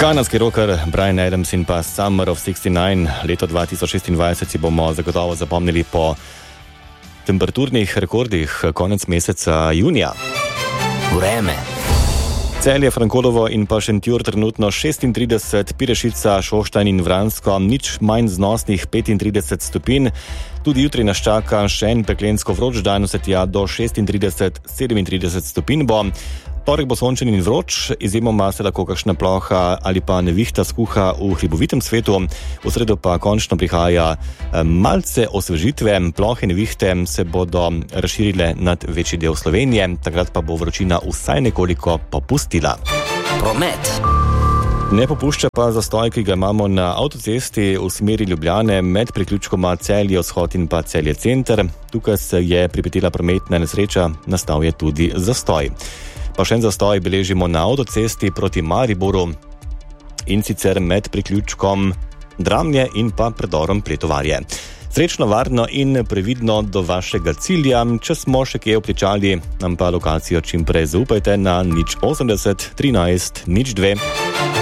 Kanadski rocker Bryan Adams in pa Summer of 69, leto 2026 si bomo zagotovo zapomnili po temperaturnih rekordih konec meseca junija. Vreme. Celje, Frankolovo in pa Šentjur trenutno 36, Pirešica, Šoštanj in Vransko nič manj znosnih 35 stopinj. Tudi jutri nas čaka še en peklensko vroč dan, vse tja do 36-37 stopinj bo. Torek bo sončen in vroč, izjemoma se lahko kakšna ploha ali pa nevihta skuha v hribovitem svetu. V sredo pa končno prihaja malce osvežitve, plohe nevihte se bodo razširile nad večji del Slovenije, takrat pa bo vročina vsaj nekoliko popustila. Promet. Ne popušča pa zastoj, ki ga imamo na avtocesti v smeri Ljubljane med priključkoma Celje vzhod in pa Celje center. Tukaj se je pripetila prometna nesreča, nastal je tudi zastoj. Pa še en zastoj beležimo na avtocesti proti Mariboru in sicer med priključkom Dramlje in pa predorom Pletovarje. Srečno, varno in previdno do vašega cilja. Če smo še kje obtičali, nam pa lokacijo čim prej zaupajte na 080 13 02.